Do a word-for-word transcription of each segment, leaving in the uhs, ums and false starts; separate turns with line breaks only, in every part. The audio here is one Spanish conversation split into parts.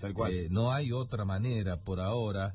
Tal cual.
Eh, no hay otra manera por ahora.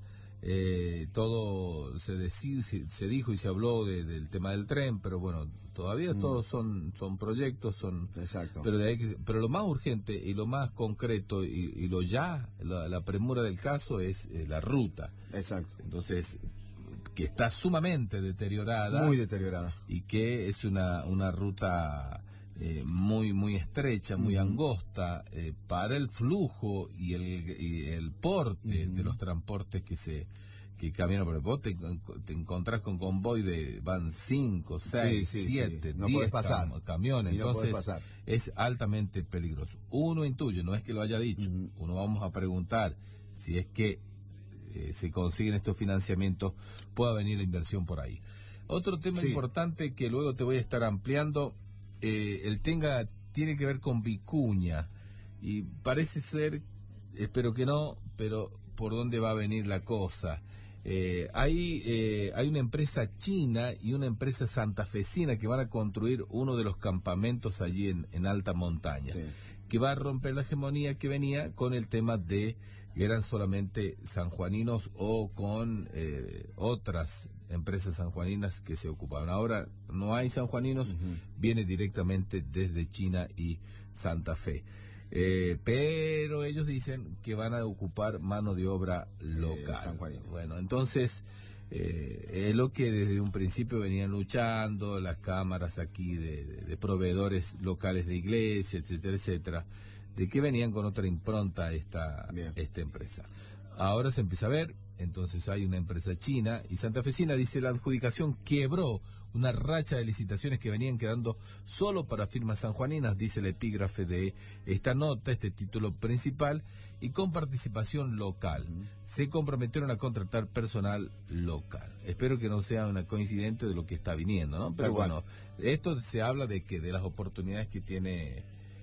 Eh, todo se, deci, se, se dijo y se habló de, del tema del tren, pero bueno, todavía mm. todos son son proyectos, son
Exacto.
Pero de ahí que, pero lo más urgente y lo más concreto y, y lo ya, la, la premura del caso es eh, la ruta.
Exacto.
Entonces, que está sumamente deteriorada.
Muy deteriorada.
Y que es una, una ruta eh, muy muy estrecha, muy uh-huh. angosta eh, para el flujo y el, y el porte uh-huh. de los transportes que se que caminan por el vos te, te encontrás con convoy de van cinco, seis,
sí, sí,
siete,
sí. No
diez
pasar.
cam- camiones,
y no
entonces
pasar.
Es altamente peligroso. Uno intuye, no es que lo haya dicho, uh-huh. uno vamos a preguntar si es que eh, se consiguen estos financiamientos, pueda venir la inversión por ahí. Otro tema sí. importante que luego te voy a estar ampliando, eh, el tenga tiene que ver con Vicuña y parece ser, espero que no, pero por dónde va a venir la cosa. Eh, hay, eh, hay una empresa china y una empresa santafesina que van a construir uno de los campamentos allí en, en alta montaña, sí. que va a romper la hegemonía que venía con el tema de que eran solamente sanjuaninos o con eh, otras empresas sanjuaninas que se ocupaban. Ahora no hay sanjuaninos, uh-huh. viene directamente desde China y Santa Fe. Eh, pero ellos dicen que van a ocupar mano de obra local.
Eh,
bueno, entonces eh, es lo que desde un principio venían luchando las cámaras aquí de, de, de proveedores locales de iglesia, etcétera, etcétera, de que venían con otra impronta esta, esta empresa. Ahora se empieza a ver, entonces hay una empresa china y santafesina, dice la adjudicación quebró una racha de licitaciones que venían quedando solo para firmas sanjuaninas, dice el epígrafe de esta nota, este título principal, y con participación local. Uh-huh. Se comprometieron a contratar personal local. Espero que no sea una coincidente de lo que está viniendo, ¿no? Pero bueno, esto se habla de que de las oportunidades que tiene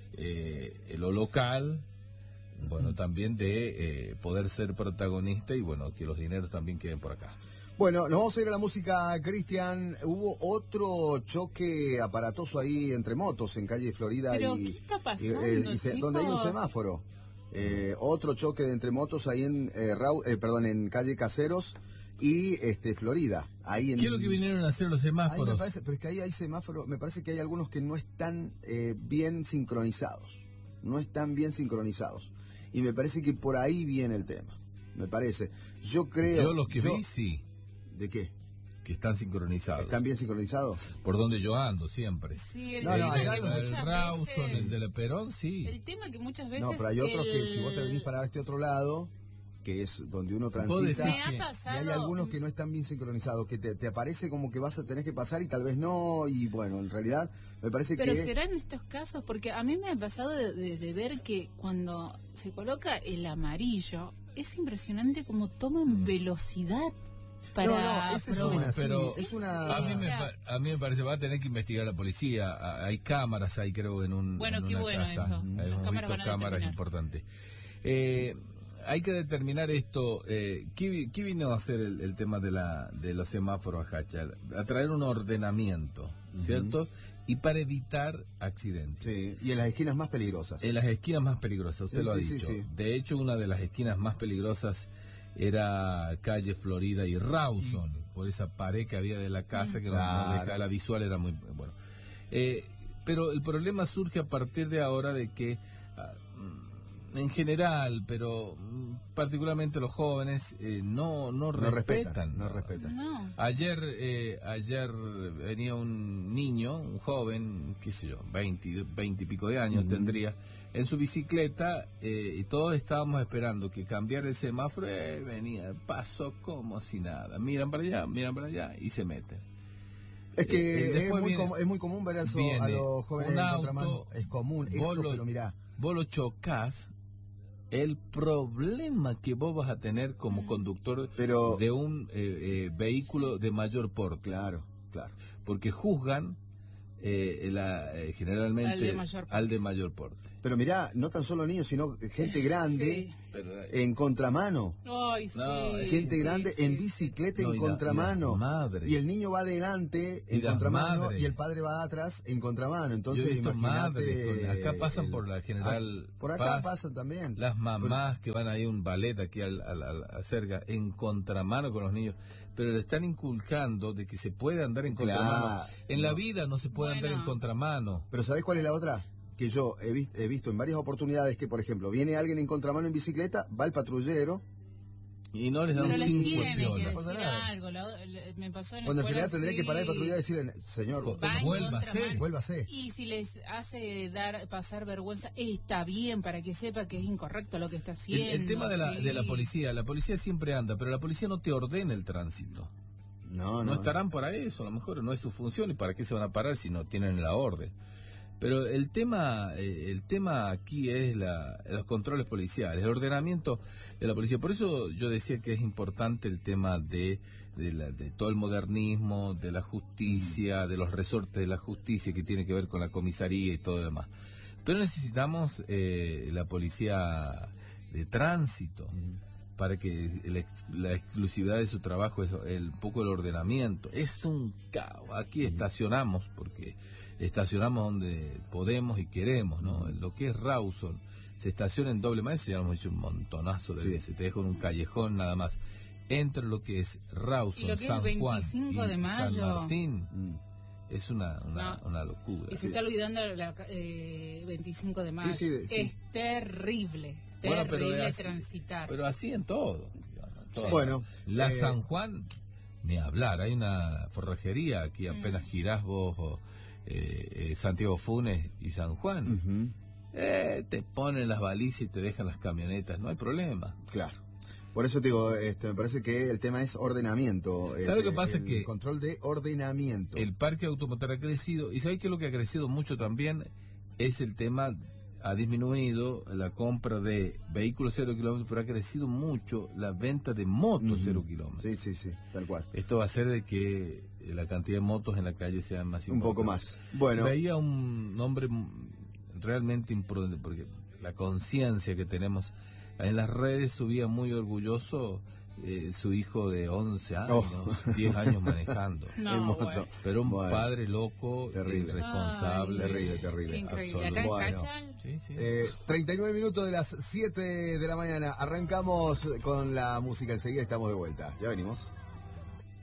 eh, lo local, bueno, también de eh, poder ser protagonista y bueno, que los dineros también queden por acá.
Bueno, nos vamos a ir a la música, Cristian. Hubo otro choque aparatoso ahí entre motos en calle Florida.
¿Pero
y,
qué está pasando,
y, eh, y se, donde hay un semáforo. Eh, otro choque de entre motos ahí en eh, Raúl, eh, perdón, en calle Caseros y este Florida. Ahí en,
¿Qué es lo que vinieron a hacer los semáforos?
Me parece, pero es que ahí hay semáforos, me parece que hay algunos que no están eh, bien sincronizados. No están bien sincronizados. Y me parece que por ahí viene el tema. Me parece. Yo creo...
Yo los que
yo,
vi, sí.
¿De qué?
Que están sincronizados.
¿Están bien sincronizados?
Por donde yo ando, siempre.
Sí, el
no,
tema
no,
que
el,
muchas
el Rawson,
veces...
el de Perón, sí.
El tema que muchas veces...
No, pero hay otros
el...
que si vos te venís para este otro lado, que es donde uno transita,
Me ha pasado...
y hay algunos que no están bien sincronizados, que te, te aparece como que vas a tener que pasar y tal vez no, y bueno, en realidad me parece
pero
que...
Pero será en estos casos, porque a mí me ha pasado de, de, de ver que cuando se coloca el amarillo, es impresionante como toman mm. velocidad. Para
no, no, esa es una,
pero
sí, es una...
A mí, me, a mí me parece, va a tener que investigar la policía. Hay cámaras ahí, creo, en, un,
bueno,
en
qué
una
bueno
casa.
Eso.
Hay
Las cámaras,
visto cámaras importantes. Eh, hay que determinar esto. Eh, ¿qué, ¿Qué vino a hacer el, el tema de la de los semáforos a Hacha? A traer un ordenamiento, ¿cierto? Uh-huh. Y para evitar accidentes.
Sí, y en las esquinas más peligrosas.
En las esquinas más peligrosas, usted
sí,
lo ha
sí,
dicho.
Sí, sí.
De hecho, una de las esquinas más peligrosas era calle Florida y Rawson, mm. por esa pared que había de la casa, que claro. no dejaba, la visual era muy bueno. Eh, pero el problema surge a partir de ahora de que, uh, en general, pero particularmente los jóvenes, eh, no, no, no respetan.
No respetan.
No.
Ayer, eh, ayer venía un niño, un joven, qué sé yo, veinte, veinte y pico de años uh-huh. tendría, en su bicicleta, eh, y todos estábamos esperando que cambiara el semáforo, eh, venía, pasó como si nada, miran para allá, miran para allá y se meten.
Es que
eh,
es, muy
viene,
com- es muy común ver eso a los jóvenes en contramano, es común, eso,
lo,
pero mirá.
Vos lo chocás, el problema que vos vas a tener como mm. conductor pero, de un eh, eh, vehículo de mayor porte.
Claro, claro.
Porque juzgan eh, la, eh, generalmente
al de, mayor
al de mayor porte.
Pero mirá, no tan solo niños, sino gente grande, sí.
Pero,
en contramano.
Ay, sí,
No, es-
Gente
sí,
grande
sí.
en bicicleta
No,
en
y la-
contramano.
y las madres.
Y el niño va adelante
Y
en
las
contramano
madres.
y el padre va atrás en contramano. Entonces,
Yo he visto madres
imagínate.
con- acá pasan
el-
por la General
Ah, por acá
Paz,
pasan también.
las mamás que van ahí a un ballet aquí al, al, al- a cerca en contramano con los niños, pero le están inculcando de que se puede andar en
Claro,
contramano. En la
no.
vida no se puede andar
Bueno.
en contramano.
Pero ¿sabés cuál es la otra? Que yo he, vis- he visto en varias oportunidades que, por ejemplo, viene alguien en contramano en bicicleta, va el patrullero.
Y no les dan
Pero les
cinco
tiene que
piolas.
pasa
decir
nada.
algo. la- la- me pasó en la
Cuando en
escuela,
realidad tendría que parar el
sí.
patrullero y decirle, señor,
Va en
Vuélvase.
contramano.
vuélvase.
Y si les hace dar pasar vergüenza, está bien para que sepa que es incorrecto lo que está
El,
haciendo.
el tema de la,
sí.
de la policía, la policía siempre anda, pero la policía no te ordena el tránsito.
No,
No,
no.
estarán para eso, a lo mejor no es su función y para qué se van a parar si no tienen la orden. Pero el tema, eh, el tema aquí es la, los controles policiales, el ordenamiento de la policía. Por eso yo decía que es importante el tema de, de, la- de todo el modernismo, de la justicia, de los resortes de la justicia que tiene que ver con la comisaría y todo lo demás. Pero necesitamos eh, la policía de tránsito para que la, ex- la exclusividad de su trabajo es el, un poco el ordenamiento. Es un caos. Aquí estacionamos porque estacionamos donde podemos y queremos, ¿no? Lo que es Rawson, se estaciona en doble maestro, ya lo hemos hecho un montonazo de
Sí.
veces, te dejo en un callejón nada más. Entre lo que es
Y
Rawson,
lo que es
San
el
Juan
veinticinco
y
de
San
mayo.
Martín,
Mm.
es una, una,
No.
una locura.
Y se está olvidando la eh, veinticinco de mayo.
sí, de- sí.
Es terrible,
Bueno, pero
terrible
es así-
transitar.
Pero así en todo. Todo.
Bueno,
La
eh,
San Juan, ni hablar, hay una forrajería aquí
Mm.
apenas girás vos, o, eh, eh, Santiago Funes y San Juan.
Ujú,
Eh, te ponen las balizas y te dejan las camionetas, no hay problema.
claro. Por eso te digo, este, me parece que el tema es ordenamiento.
¿Sabe lo que
el-
pasa?
el
Que
control de ordenamiento.
El parque automotor ha crecido, y ¿sabes qué? Lo que ha crecido mucho también es el tema, ha disminuido la compra de vehículos cero kilómetros, pero ha crecido mucho la venta de motos
Ujú.
cero kilómetros.
Sí, sí, sí, tal cual.
Esto va a hacer de que la cantidad de motos en la calle sea más
Un poco
importante.
más. Bueno,
Veía un hombre m- realmente imprudente, porque la conciencia que tenemos en las redes subía muy orgulloso eh, su hijo de once años,
Oh.
diez años manejando.
No,
en moto.
bueno.
Pero un
Bueno.
padre loco,
Terrible.
irresponsable.
Ay,
Terrible, terrible.
Qué increíble.
absoluto.
Acá en
Bueno.
Cachal,
Sí, sí.
eh, treinta y nueve minutos de las siete de la mañana. Arrancamos con la música enseguida, estamos de vuelta. Ya venimos.